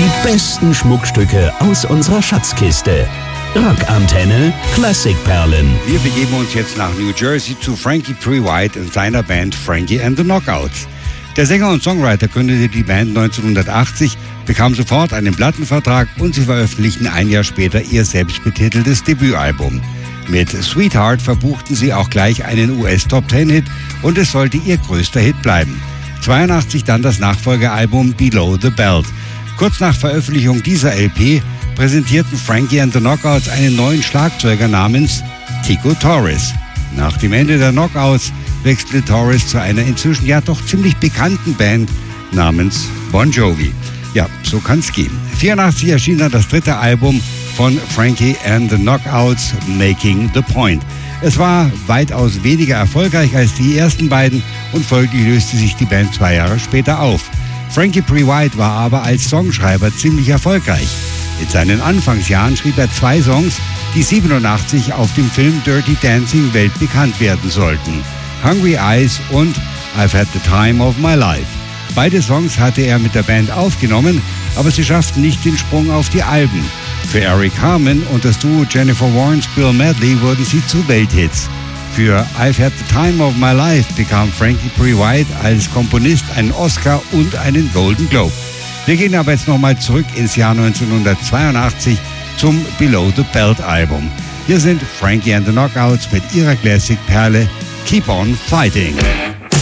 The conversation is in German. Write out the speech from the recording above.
Die besten Schmuckstücke aus unserer Schatzkiste. Rockantenne Klassikperlen. Wir begeben uns jetzt nach New Jersey zu Frankie White und seiner Band Frankie and the Knockouts. Der Sänger und Songwriter gründete die Band 1980, bekam sofort einen Plattenvertrag und sie veröffentlichten ein Jahr später ihr selbstbetiteltes Debütalbum. Mit Sweetheart verbuchten sie auch gleich einen US-Top-10-Hit und es sollte ihr größter Hit bleiben. 82 dann das Nachfolgealbum Below the Belt. Kurz nach Veröffentlichung dieser LP präsentierten Frankie and the Knockouts einen neuen Schlagzeuger namens Tico Torres. Nach dem Ende der Knockouts wechselte Torres zu einer inzwischen ja doch ziemlich bekannten Band namens Bon Jovi. Ja, so kann's gehen. 84 erschien dann das dritte Album von Frankie and the Knockouts, Making the Point. Es war weitaus weniger erfolgreich als die ersten beiden und folglich löste sich die Band 2 Jahre später auf. Frankie White war aber als Songschreiber ziemlich erfolgreich. In seinen Anfangsjahren schrieb er 2 Songs, die 87 auf dem Film Dirty Dancing weltbekannt werden sollten. Hungry Eyes und I've Had the Time of My Life. Beide Songs hatte er mit der Band aufgenommen, aber sie schafften nicht den Sprung auf die Alben. Für Eric Carmen und das Duo Jennifer Warnes Bill Medley wurden sie zu Welthits. Für I've Had the Time of My Life bekam Frankie White als Komponist einen Oscar und einen Golden Globe. Wir gehen aber jetzt nochmal zurück ins Jahr 1982 zum Below the Belt Album. Hier sind Frankie and the Knockouts mit ihrer Classic-Perle Keep on Fighting.